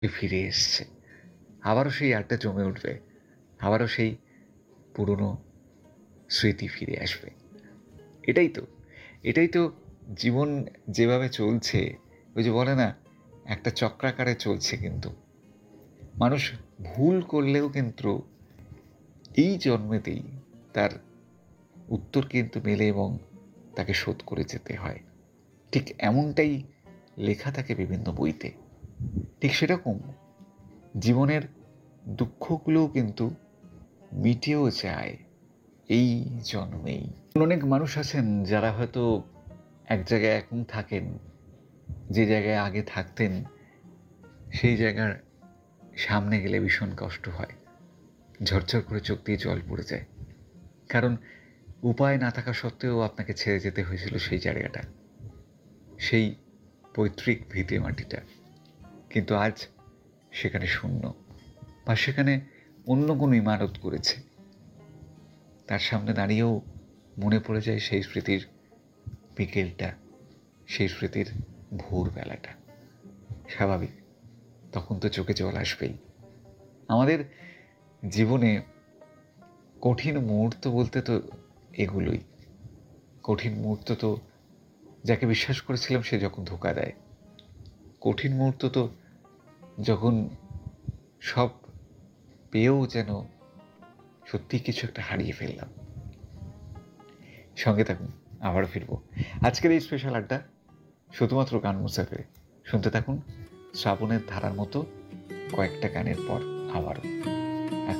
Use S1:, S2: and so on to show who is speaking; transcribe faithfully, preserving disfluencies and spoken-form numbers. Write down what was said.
S1: ফিরে এসছে। আবারও সেই আড্ডা জমে উঠবে। আবারও সেই পুরনো স্মৃতি ফিরে আসবে। এটাই তো, এটাই তো জীবন যেভাবে চলছে, ওই যে বলে না, একটা চক্রাকারে চলছে কিন্তু। মানুষ ভুল করলেও কিন্তু এই জন্মেতেই তার উত্তর কিন্তু মেলে এবং তাকে শোধ করে যেতে হয়। ঠিক এমনটাই লেখা থাকে বিভিন্ন বইতে। ঠিক সেরকম জীবনের দুঃখগুলোও কিন্তু মিটেও যায় এই জন্মেই। অনেক মানুষ আছেন যারা হয়তো এক জায়গায় এখন থাকেন, যে জায়গায় আগে থাকতেন সেই জায়গার সামনে গেলে ভীষণ কষ্ট হয়, ঝরঝর করে চোখ দিয়ে জল পড়ে যায়। কারণ উপায় না থাকা সত্ত্বেও আপনাকে ছেড়ে যেতে হয়েছিল সেই জায়গাটা, সেই পৈতৃক ভিটে মাটিটা। কিন্তু আজ সেখানে শূন্য, বা সেখানে অন্য কোনো ইমারত করেছে। তার সামনে দাঁড়িয়েও মনে পড়ে যায় সেই স্মৃতির বিকেলটা, সেই স্মৃতির ভোরবেলাটা। স্বাভাবিক, তখন তো চোখে জল আসবেই। আমাদের জীবনে কঠিন মুহূর্ত বলতে তো এগুলোই। কঠিন মুহূর্ত তো যাকে বিশ্বাস করেছিলাম সে যখন ধোঁকা দেয়। কঠিন মুহূর্ত তো যখন সব পেয়েও যেন সত্যি কিছু একটা হারিয়ে ফেললাম। সঙ্গে থাকুন, আবারও ফিরবো আজকের এই স্পেশাল আড্ডা শুধুমাত্র গান মুসাফিরে। শুনতে থাকুন শ্রাবণের ধারার মতো কয়েকটা গানের পর আবারও।